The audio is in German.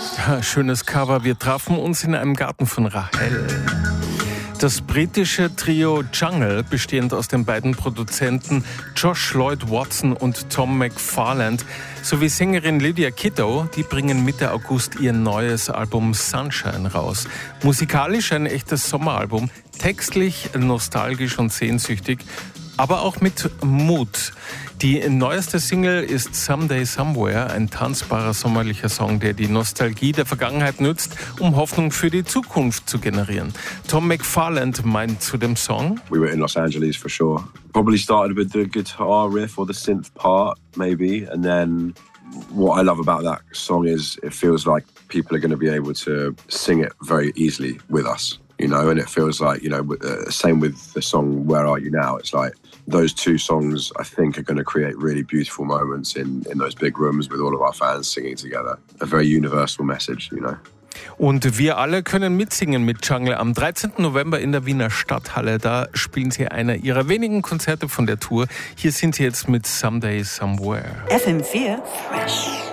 Ja, schönes Cover. Wir trafen uns in einem Garten von Rahel. Das britische Trio Jungle, bestehend aus den beiden Produzenten Josh Lloyd Watson und Tom McFarland, sowie Sängerin Lydia Kiddo, die bringen Mitte August ihr neues Album Sunshine raus. Musikalisch ein echtes Sommeralbum, textlich nostalgisch und sehnsüchtig, aber auch mit Mut. Die neueste Single ist Someday Somewhere, ein tanzbarer sommerlicher Song, der die Nostalgie der Vergangenheit nutzt, um Hoffnung für die Zukunft zu generieren. Tom McFarland meint zu dem Song: We were in Los Angeles for sure. Probably started with the guitar riff or the synth part, maybe, and then what I love about that song is it feels like people are going to be able to sing it very easily with us. You know, and it feels like, you know, same with the song Where Are You Now? It's like those two songs, I think, are going to create really beautiful moments in those big rooms with all of our fans singing together. A very universal message, you know. Und wir alle können mitsingen mit Jungle am 13. November in der Wiener Stadthalle. Da spielen sie einer ihrer wenigen Konzerte von der Tour. Hier sind sie jetzt mit Someday Somewhere. FM4 Fresh.